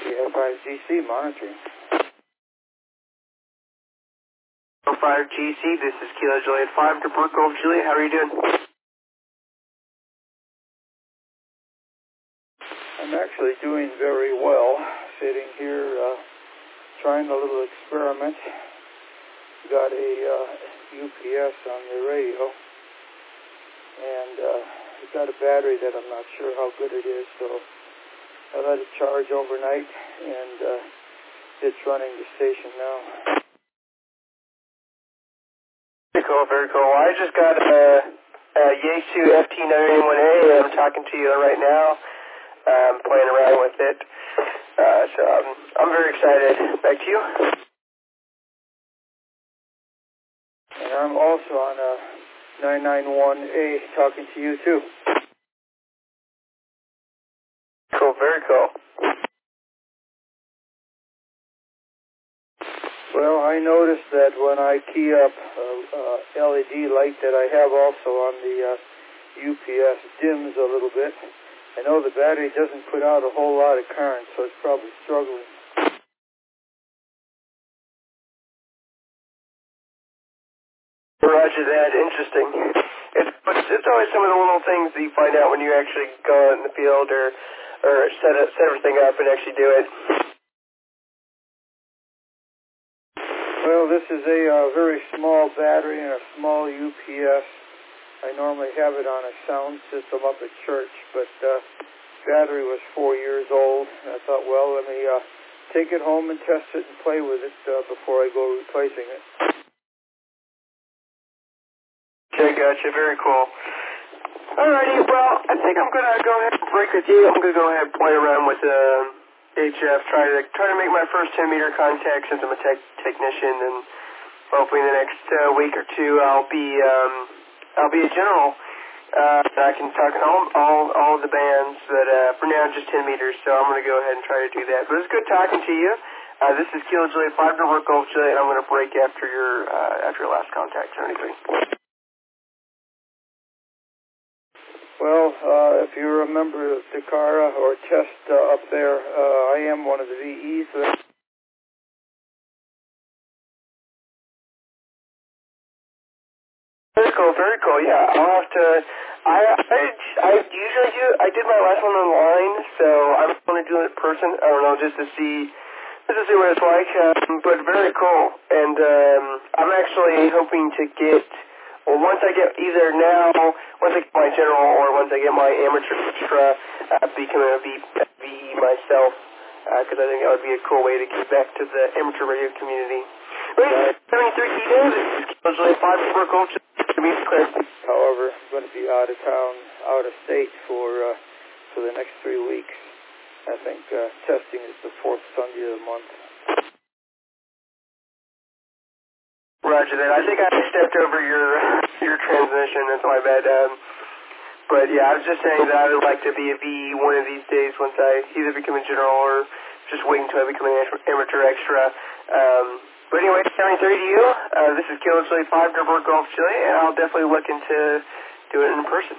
5GC monitoring. 5GC, this is Kilo Juliet 5 to Brooke Golf Juliet. How are you doing? I'm actually doing very well, sitting here trying a little experiment. Got a UPS on the radio, and it's got a battery that I'm not sure how good it is, so I let it charge overnight, and it's running the station now. Very cool. I just got a Yaesu FT981A. I'm talking to you right now. I'm playing around with it. So I'm very excited. Back to you. And I'm also on a 991A talking to you too. Cool, very cool. Well, I noticed that when I key up a LED light that I have also on the UPS dims a little bit. I know the battery doesn't put out a whole lot of current, so it's probably struggling. Roger that. Interesting. It's always some of the little things that you find out when you actually go out in the field or set everything up and actually do it. Well, this is a very small battery and a small UPS. I normally have it on a sound system up at church, but the battery was 4 years old, and I thought, well, let me take it home and test it and play with it before I go replacing it. Okay, gotcha. Very cool. Alrighty, well, I think I'm going to go ahead and break with you. I'm going to go ahead and play around with HF, try to make my first 10-meter contact since I'm a technician, and hopefully in the next week or two I'll be a general. I can talk to all of the bands, but for now just 10 meters, so I'm going to go ahead and try to do that. But it's good talking to you. This is Kilo Juliet 5 to Brooke Golf Juliet, and I'm going to break after your last contact or anything. Well, if you remember Takara or Test up there, I am one of the VEs. Very cool, yeah. I'll have to, I usually I did my last one online, so I'm going to do it in person, I don't know, just to see what it's like, but very cool. And I'm actually hoping to get, well, once I get my general or once I get my amateur extra, becoming a VE myself, because I think that would be a cool way to give back to the amateur radio community. Right, 73 key days, this is Kilo Juliet 5 to Brooke Golf. However, I'm going to be out of town, out of state for the next 3 weeks. I think testing is the 4th Sunday of the month. Roger that. I think I stepped over your transmission. That's my bad. But yeah, I was just saying that I would like to be a VE one of these days once I either become a general or just wait until I become an amateur extra. But anyway, counting 3 to you. This is Kilo Juliet 5 to Brooke Golf Juliet, and I'll definitely look into doing it in person.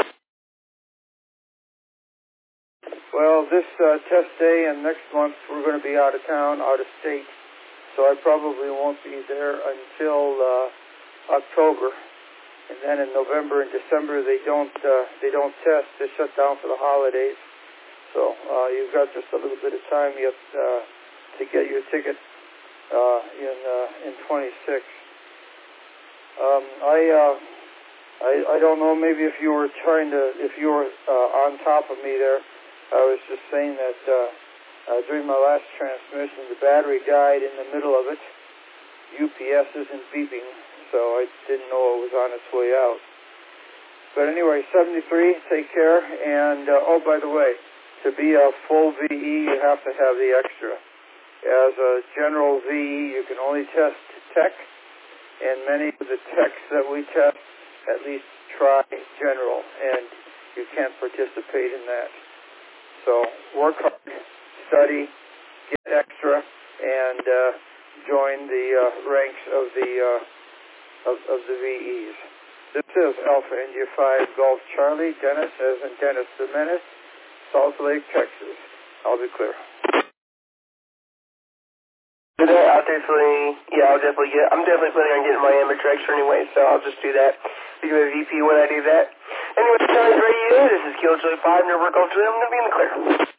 Well, this test day and next month we're going to be out of town, out of state, so I probably won't be there until October. And then in November and December they don't test. They shut down for the holidays. So you've got just a little bit of time yet to get your ticket in 26. I don't know, maybe if you were on top of me there. I was just saying that during my last transmission the battery died in the middle of it. UPS isn't beeping, so I didn't know it was on its way out. But anyway, 73, take care. And oh, by the way, to be a full VE you have to have the extra. As a general VE, you can only test tech, and many of the techs that we test at least try general, and you can't participate in that. So work hard, study, get extra, and join the ranks of the VEs. This is Alpha India 5 Golf Charlie, Dennis, as in Dennis the Menace, Salt Lake, Texas. I'll be clear. Do that. I'm definitely planning on getting my amateur extra anyway, so I'll just do that. Become a VP when I do that. Anyway, sounds ready to do. This is Killjoy 5, Never Culture. I'm going to be in the clear.